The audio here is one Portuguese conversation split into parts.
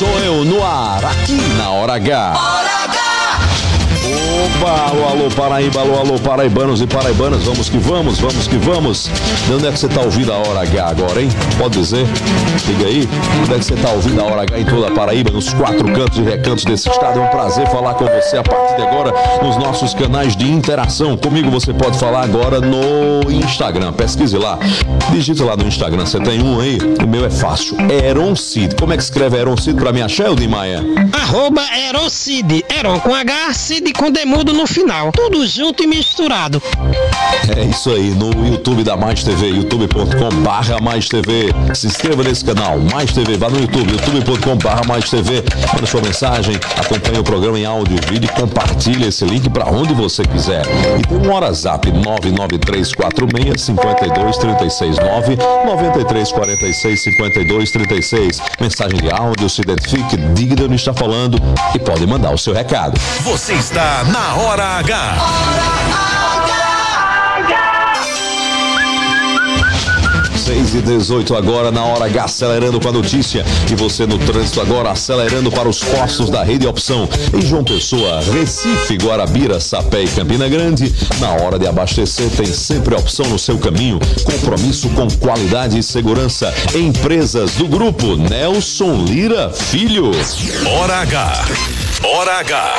Sou eu no ar, aqui na Hora H. Hora H! Opa, alô, alô, Paraíba, alô, alô, paraibanos e paraibanas, vamos que vamos, vamos que vamos. De onde é que você tá ouvindo a Hora H agora, hein? Pode dizer? Liga aí. Onde é que você tá ouvindo a Hora H em toda a Paraíba, nos 4 cantos e recantos desse estado? É um prazer falar com você a partir de agora nos nossos canais de interação. Comigo você pode falar agora no Instagram. Pesquise lá. Digite lá no Instagram. Você tem um aí? O meu é fácil. Eron Cid. Como é que escreve Eron Cid pra me achar, Eldim Maia? @Eron Cid. Eron com H, Cid com demudo no final. Tudo junto e misturado. É isso aí, no YouTube da Mais TV, youtube.com/Mais TV. Se inscreva nesse canal, Mais TV, vá no YouTube, youtube.com/Mais TV. Manda sua mensagem, acompanhe o programa em áudio e vídeo e compartilhe esse link para onde você quiser. E tem um WhatsApp 99346-5236, 99346-5236. Mensagem de áudio, se identifique, diga de onde está falando e pode mandar o seu recado. Você está na Hora H. Hora H! 6h18 agora na Hora H, acelerando com a notícia. E você no trânsito agora, acelerando para os postos da Rede Opção. Em João Pessoa, Recife, Guarabira, Sapé e Campina Grande. Na hora de abastecer, tem sempre a opção no seu caminho. Compromisso com qualidade e segurança. Empresas do grupo Nelson Lira Filho. Hora H. Hora H.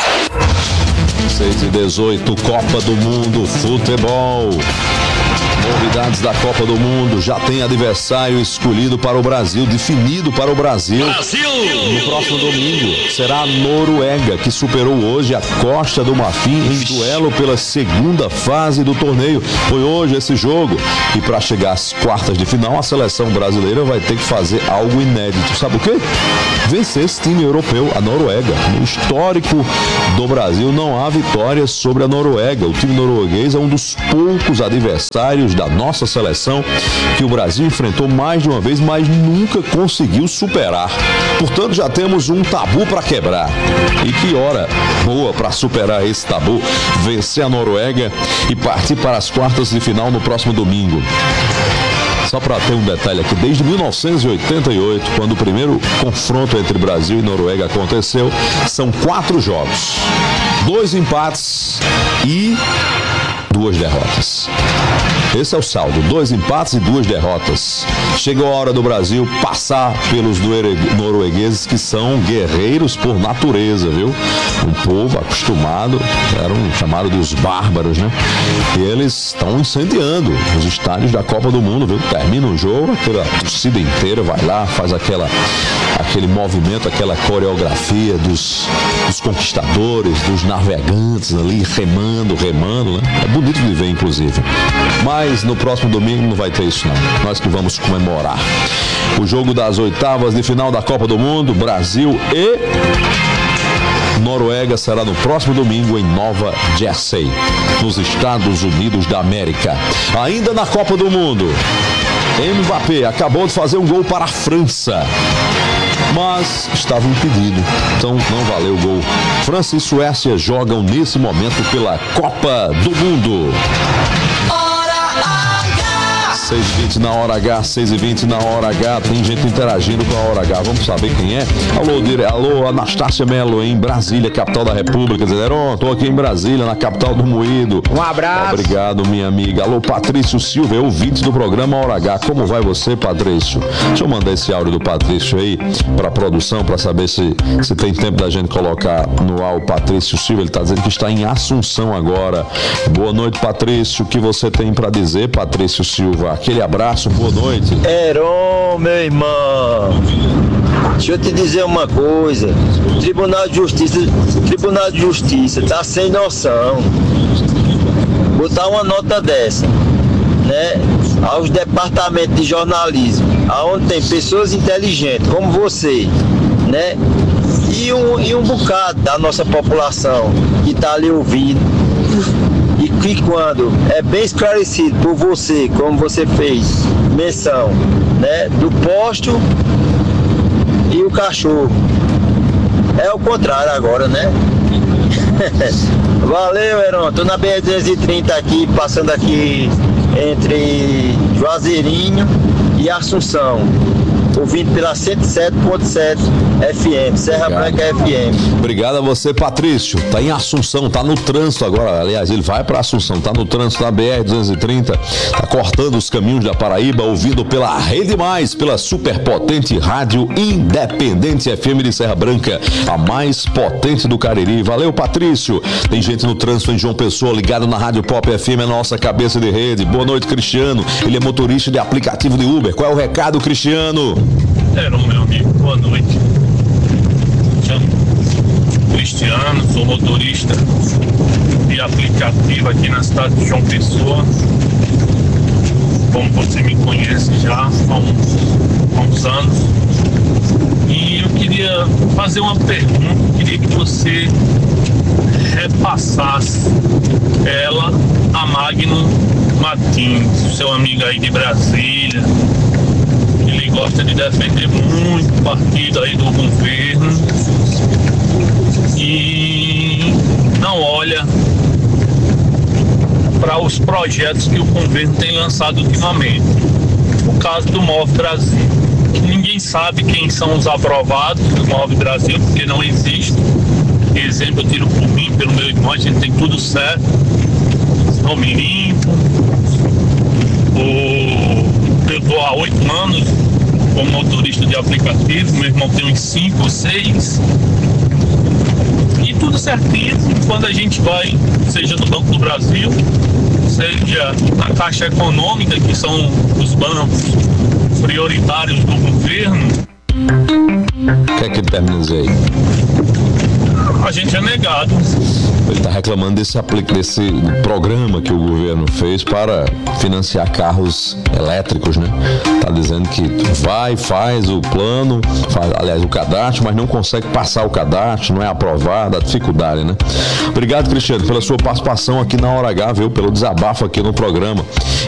6h18, Copa do Mundo, futebol. Novidades da Copa do Mundo, já tem adversário escolhido para o Brasil, definido para o Brasil. No próximo domingo será a Noruega, que superou hoje a Costa do Marfim em duelo pela segunda fase do torneio. Foi hoje esse jogo. E para chegar às quartas de final, a seleção brasileira vai ter que fazer algo inédito. Sabe o quê? Vencer esse time europeu, a Noruega. No histórico do Brasil não há vitória sobre a Noruega. O time norueguês é um dos poucos adversários da nossa seleção que o Brasil enfrentou mais de uma vez, mas nunca conseguiu superar. Portanto, já temos um tabu para quebrar. E que hora boa para superar esse tabu, vencer a Noruega e partir para as quartas de final no próximo domingo. Só para ter um detalhe aqui, desde 1988, quando o primeiro confronto entre Brasil e Noruega aconteceu, são 4 jogos, 2 empates e 2 derrotas. Esse é o saldo, 2 empates e 2 derrotas. Chegou a hora do Brasil passar pelos noruegueses, que são guerreiros por natureza, viu? Um povo acostumado, eram chamados de os bárbaros, né? E eles estão incendiando os estádios da Copa do Mundo, viu? Termina o jogo, aquela torcida inteira vai lá, faz aquele movimento, aquela coreografia dos conquistadores, dos navegantes ali, remando, né? É bonito de ver, inclusive. Mas no próximo domingo não vai ter isso, não. Nós que vamos comemorar o jogo das oitavas de final da Copa do Mundo, Brasil e Noruega, será no próximo domingo em Nova Jersey, nos Estados Unidos da América. Ainda na Copa do Mundo, Mbappé acabou de fazer um gol para a França, mas estava impedido, então não valeu o gol. França e Suécia jogam nesse momento pela Copa do Mundo. 6h20 na Hora H, 6h20 na Hora H, tem gente interagindo com a Hora H, vamos saber quem é. Alô, Anastácia Melo, em Brasília, capital da República, dizendo, tô aqui em Brasília, na capital do Moído. Um abraço. Obrigado, minha amiga. Alô, Patrício Silva, ouvinte do programa Hora H, como vai você, Patrício? Deixa eu mandar esse áudio do Patrício aí pra produção, pra saber se tem tempo da gente colocar no ar o Patrício Silva. Ele tá dizendo que está em Assunção agora. Boa noite, Patrício, o que você tem pra dizer, Patrício Silva? Aquele abraço, boa noite. Heron, meu irmão, deixa eu te dizer uma coisa. Tribunal de Justiça tá sem noção. Botar uma nota dessa, né, aos departamentos de jornalismo, aonde tem pessoas inteligentes como você, né, e um bocado da nossa população que tá ali ouvindo. E que quando é bem esclarecido por você, como você fez menção, né, do posto e o cachorro, é o contrário agora, né? Valeu, Heron, tô na BR-230 aqui, passando aqui entre Juazeirinho e Assunção. ouvindo pela 107.7 FM, Serra Branca FM. Obrigado a você, Patrício. Tá em Assunção, tá no trânsito agora. Aliás, ele vai para Assunção, tá no trânsito da BR-230, tá cortando os caminhos da Paraíba, ouvindo pela Rede Mais, pela superpotente Rádio Independente FM de Serra Branca, a mais potente do Cariri. Valeu, Patrício. Tem gente no trânsito em João Pessoa, ligado na Rádio Pop FM, a nossa cabeça de rede. Boa noite, Cristiano. Ele é motorista de aplicativo de Uber. Qual é o recado, Cristiano? Meu amigo, boa noite. Chamo Cristiano, sou motorista de aplicativo aqui na cidade de João Pessoa. Como você me conhece já há uns anos. E eu queria fazer uma pergunta, queria que você repassasse ela a Magno Martins, seu amigo aí de Brasília. Ele gosta de defender muito o partido aí do governo e não olha para os projetos que o governo tem lançado ultimamente. O caso do Move Brasil. Ninguém sabe quem são os aprovados do Move Brasil, porque não existe. Exemplo, eu tiro por mim, pelo meu irmão, a gente tem tudo certo. Nome limpo. Eu estou há 8 anos como motorista de aplicativo, meu irmão tem uns 5 ou 6. E tudo certinho, quando a gente vai, seja no Banco do Brasil, seja na Caixa Econômica, que são os bancos prioritários do governo. O que é que ele termina de dizer aí? A gente é negado. Ele está reclamando desse programa que o governo fez para financiar carros elétricos, né? Está dizendo que faz o plano, aliás, o cadastro, mas não consegue passar o cadastro, não é aprovado, a dificuldade, né? Obrigado, Cristiano, pela sua participação aqui na Hora H, viu? Pelo desabafo aqui no programa.